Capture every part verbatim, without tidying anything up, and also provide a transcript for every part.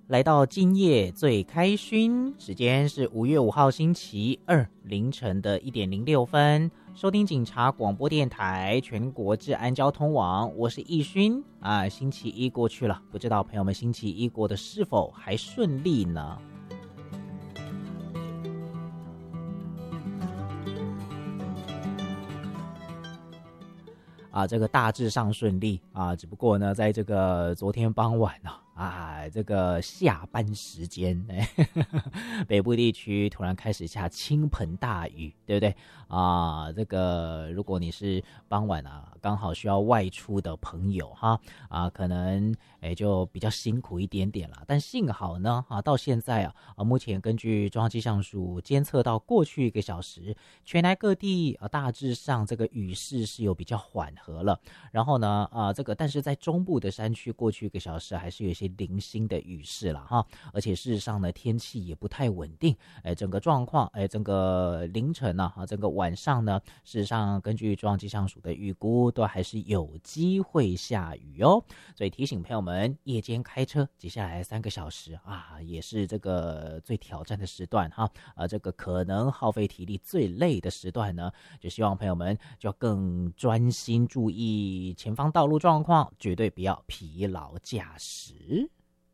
来到今夜最开勋，时间是五月五号星期二凌晨的一点零六分，收听警察广播电台全国治安交通网，我是易勋啊。星期一过去了，不知道朋友们星期一过得是否还顺利呢？啊，这个大致上顺利啊，只不过呢，在这个昨天傍晚呢、啊，啊，这个下班时间，哎，北部地区突然开始下倾盆大雨，对不对？啊，这个如果你是傍晚啊，刚好需要外出的朋友哈，啊，可能哎就比较辛苦一点点啦。但幸好呢，啊，到现在啊，啊，目前根据中央气象署监测到过去一个小时，全台各地啊大致上这个雨势是有比较缓和了。然后呢，啊，这个但是在中部的山区，过去一个小时还是有一些零星的雨势了哈。而且事实上呢，天气也不太稳定，哎，整个状况，哎，整个凌晨呢，啊，整个晚上呢，事实上根据中央气象署的预估，都还是有机会下雨哦。所以提醒朋友们，夜间开车，接下来三个小时啊，也是这个最挑战的时段哈，啊，这个可能耗费体力最累的时段呢，就希望朋友们就要更专心注意前方道路状况，绝对不要疲劳驾驶。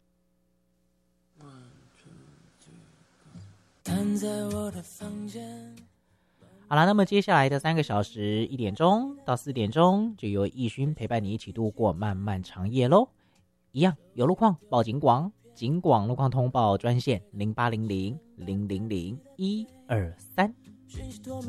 站在我的房间。好了，那么接下来的三个小时，一点钟到四点钟，就由易勋陪伴你一起度过漫漫长夜喽。一样有路况报警广，警广路况通报专线零八零零零零零一二三。